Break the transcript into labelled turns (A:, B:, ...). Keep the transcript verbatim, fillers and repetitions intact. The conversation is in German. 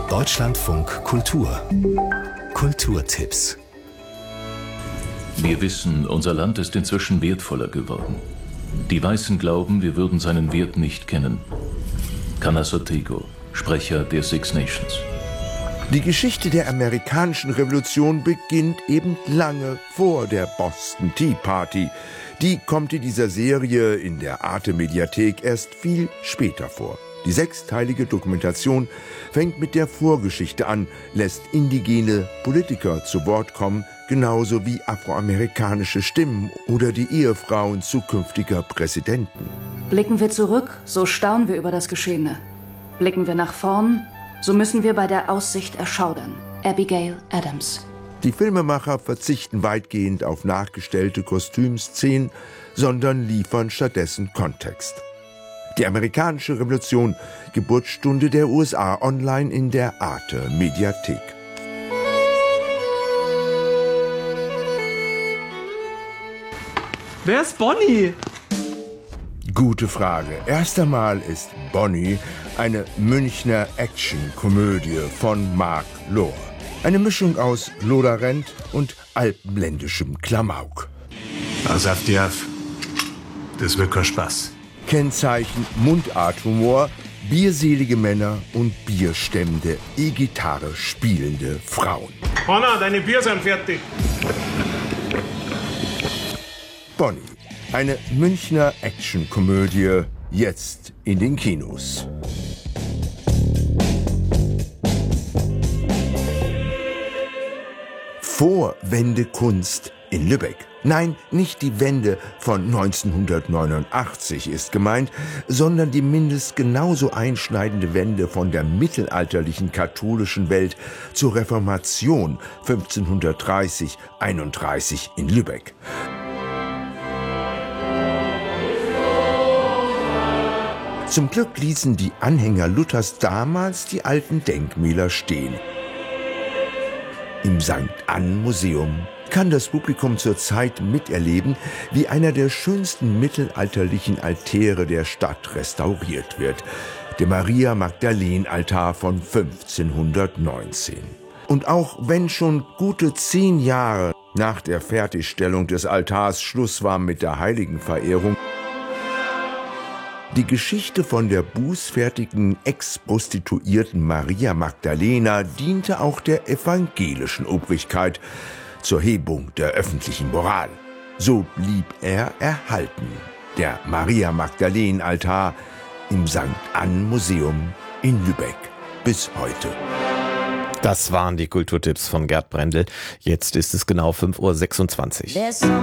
A: Deutschlandfunk Kultur Kulturtipps.
B: Wir wissen, unser Land ist inzwischen wertvoller geworden. Die Weißen glauben, wir würden seinen Wert nicht kennen. Canas Ortego, Sprecher der Six Nations.
C: Die Geschichte der amerikanischen Revolution beginnt eben lange vor der Boston Tea Party. Die kommt in dieser Serie in der Arte-Mediathek erst viel später vor. Die sechsteilige Dokumentation fängt mit der Vorgeschichte an, lässt indigene Politiker zu Wort kommen, genauso wie afroamerikanische Stimmen oder die Ehefrauen zukünftiger Präsidenten.
D: Blicken wir zurück, so staunen wir über das Geschehene. Blicken wir nach vorn, so müssen wir bei der Aussicht erschaudern. Abigail Adams.
C: Die Filmemacher verzichten weitgehend auf nachgestellte Kostümszenen, sondern liefern stattdessen Kontext. Die amerikanische Revolution, Geburtsstunde der U S A, online in der Arte-Mediathek.
E: Wer ist Bonnie?
C: Gute Frage. Erst einmal ist Bonnie eine Münchner Action-Komödie von Marc Lohr. Eine Mischung aus Lodderent und alpenländischem Klamauk.
F: Pass auf die auf. Das wird kein Spaß.
C: Kennzeichen Mundarthumor, bierselige Männer und bierstemmende, E-Gitarre spielende Frauen.
G: Hanna, deine Bier sind fertig.
C: Bonnie, eine Münchner Actionkomödie, jetzt in den Kinos. Vorwendekunst in Lübeck. Nein, nicht die Wende von neunzehnhundertneunundachtzig ist gemeint, sondern die mindestens genauso einschneidende Wende von der mittelalterlichen katholischen Welt zur Reformation fünfzehnhundertdreißig einunddreißig in Lübeck. Zum Glück ließen die Anhänger Luthers damals die alten Denkmäler stehen. Im Sankt Ann Museum kann das Publikum zurzeit miterleben, wie einer der schönsten mittelalterlichen Altäre der Stadt restauriert wird, der Maria-Magdalenen-Altar von fünfzehnhundertneunzehn. Und auch wenn schon gute zehn Jahre nach der Fertigstellung des Altars Schluss war mit der Heiligenverehrung, die Geschichte von der bußfertigen Ex-Prostituierten Maria Magdalena diente auch der evangelischen Obrigkeit zur Hebung der öffentlichen Moral. So blieb er erhalten, der Maria-Magdalenen-Altar im Sankt Ann Museum in Lübeck bis heute.
H: Das waren die Kulturtipps von Gerd Brendel. Jetzt ist es genau fünf Uhr sechsundzwanzig.